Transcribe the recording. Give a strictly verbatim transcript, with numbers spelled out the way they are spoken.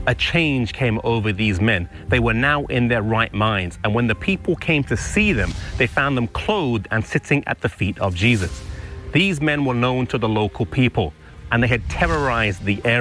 a change came over these men. They were now in their right minds. And when the people came to see them, they found them clothed and sitting at the feet of Jesus. These men were known to the local people, and they had terrorized the area.